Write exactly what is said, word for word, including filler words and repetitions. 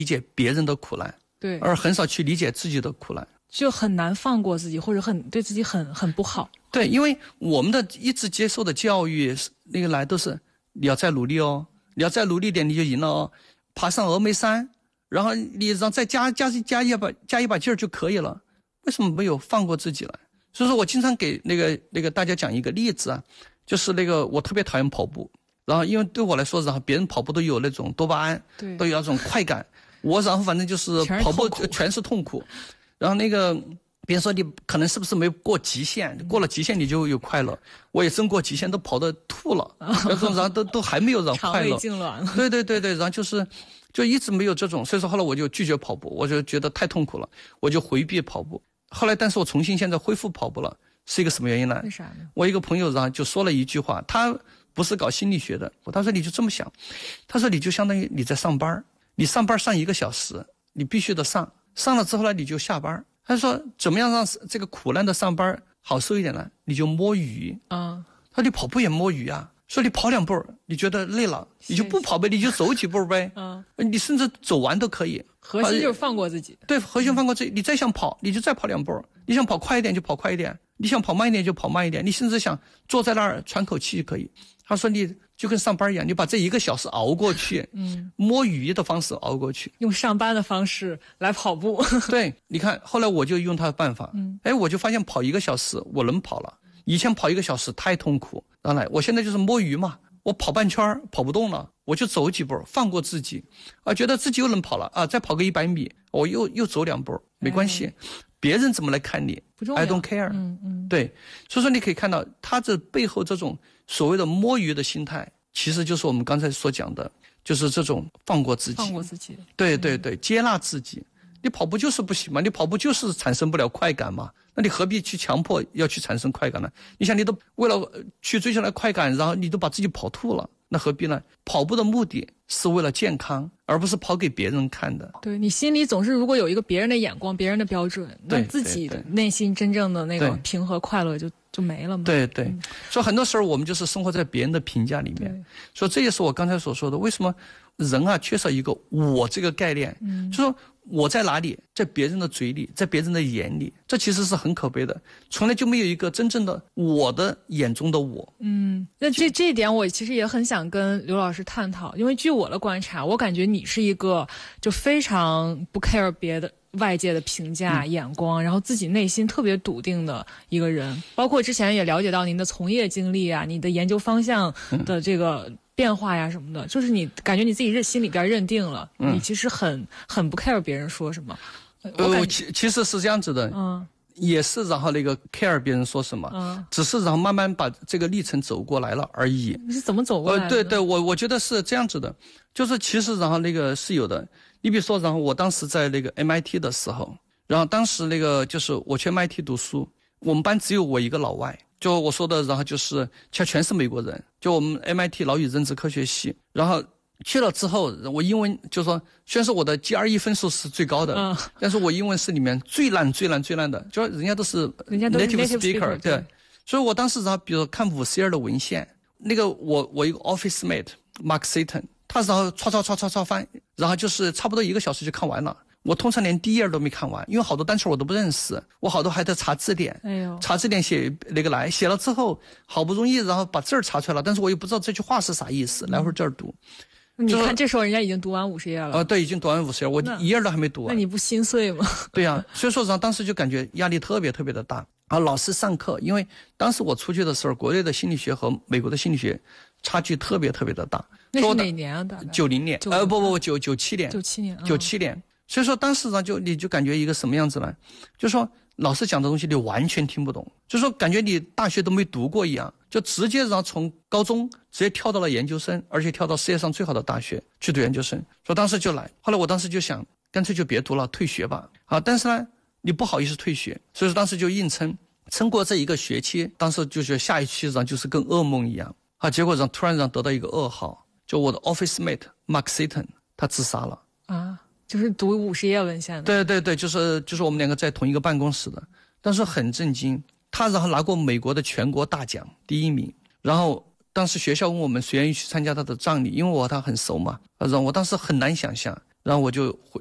理解别人的苦难， 对， 而很少去理解自己的苦难， 就很难放过自己，或者很对自己很很不好。 对，因为我们的一直接受的教育那个来都是你要再努力哦，你要再努力一点你就赢了哦，爬上峨眉山，然后你让再加加加一把加一把劲儿就可以了，为什么没有放过自己来？所以说我经常给那个那个大家讲一个例子啊，就是那个我特别讨厌跑步，然后因为对我来说，然后别人跑步都有那种多巴胺， 对， 都有那种快感，我然后反正就是跑步全是痛苦，然后那个别人说你可能是不是没有过极限，过了极限你就有快乐，我也真过极限都跑得吐了，然后然后都都还没有让快乐， 肠胃痉挛了， 对对对对，然后就是就一直没有这种，所以说后来我就拒绝跑步，我就觉得太痛苦了，我就回避跑步。后来但是我重新现在恢复跑步了，是一个什么原因呢？ 为啥呢？ 我一个朋友然后就说了一句话，他不是搞心理学的，他说你就这么想，他说你就相当于你在上班，你上班上一个小时，你必须得上，上了之后呢你就下班。他说怎么样让这个苦难的上班好受一点呢？你就摸鱼啊。他说你跑步也摸鱼啊，说你跑两步你觉得累了你就不跑呗，你就走几步呗，嗯，你甚至走完都可以。 核心就是放过自己。 对，核心放过自己，你再想跑你就再跑两步，你想跑快一点就跑快一点，你想跑慢一点就跑慢一点，你甚至想坐在那儿喘口气就可以。他说你就跟上班一样，你把这一个小时熬过去，嗯，摸鱼的方式熬过去， 用上班的方式来跑步。 对，你看后来我就用他的办法，嗯，哎，我就发现跑一个小时我能跑了，以前跑一个小时太痛苦，当然我现在就是摸鱼嘛，我跑半圈跑不动了，我就走几步，放过自己，啊，觉得自己又能跑了啊，再跑个一百米，我又又走两步，没关系，哎，别人怎么来看你不重要 ，I don't care， 嗯嗯， 对，所以说你可以看到他这背后这种所谓的摸鱼的心态，其实就是我们刚才所讲的，就是这种放过自己， 放过自己， 对对对，接纳自己。你跑步就是不行嘛，你跑步就是产生不了快感嘛，那你何必去强迫要去产生快感呢？你想你都为了去追求那快感，然后你都把自己跑吐了，那何必呢？跑步的目的是为了健康，而不是跑给别人看的。 对，你心里总是如果有一个别人的眼光，别人的标准，那自己内心真正的那个平和快乐就就没了嘛。 对对，嗯，所以很多时候我们就是生活在别人的评价里面，所以这也是我刚才所说的，为什么人啊缺少一个我这个概念，嗯，就说我在哪里，在别人的嘴里，在别人的眼里，这其实是很可悲的，从来就没有一个真正的我的眼中的我。 嗯，那这这一点我其实也很想跟刘老师探讨，因为据我的观察，我感觉你是一个就非常不 care 别的外界的评价、嗯、眼光，然后自己内心特别笃定的一个人。包括之前也了解到您的从业经历啊，你的研究方向的这个变化呀什么的，就是你感觉你自己认心里边认定了，嗯，你其实很很不 care 别人说什么。 呃，其其实是这样子的，嗯，也是然后那个 care 别人说什么，嗯，只是然后慢慢把这个历程走过来了而已。 你是怎么走过来的？ 呃，对对，我我觉得是这样子的，就是其实然后那个是有的。你比如说，然后我当时在那个 M I T 的时候，然后当时那个就是我去 M I T 读书，我们班只有我一个老外，就我说的，然后就是全全是美国人，就我们 M I T 脑语认知科学系，然后去了之后，我英文就说，虽然说我的 G R E 分数是最高的，嗯，但是我英文是里面最烂最烂最烂的，就人家都是 native speaker， 对，所以我当时然后比如说看五 C 二的文献，那个我我一个 office mate Mark Satan， 他然后刷刷刷刷刷翻，然后就是差不多一个小时就看完了。我通常连第一页都没看完，因为好多单词我都不认识，我好多还得查字典，哎呦，查字典写那个来，写了之后好不容易然后把字儿查出来了，但是我又不知道这句话是啥意思，来回这儿读。 你看这时候人家已经读完五十页了。 呃，对，已经读完五十页，我一页都还没读完。 那你不心碎吗？ 对呀、啊，所以说然后当时就感觉压力特别特别的大。啊，老师上课，因为当时我出去的时候，国内的心理学和美国的心理学差距特别特别的大。 那是哪年啊？大概九零年，呃，不不不，九九七年， 九七年， 九七年。所以说当时呢，就你就感觉一个什么样子呢？就说老师讲的东西你完全听不懂，就说感觉你大学都没读过一样，就直接然后从高中直接跳到了研究生，而且跳到世界上最好的大学去读研究生。所以当时就来，后来我当时就想，干脆就别读了，退学吧。啊，但是呢，你不好意思退学，所以说当时就硬撑，撑过这一个学期，当时就觉得下一期然后就是跟噩梦一样啊。结果然后突然然后得到一个噩耗，就我的 office mate Mark Satan 他自杀了啊。就是读五十页文献的。 对对对，就是就是我们两个在同一个办公室的，但是很震惊，他然后拿过美国的全国大奖第一名，然后当时学校问我们谁愿意去参加他的葬礼，因为我和他很熟嘛，然后我当时很难想象然后我就回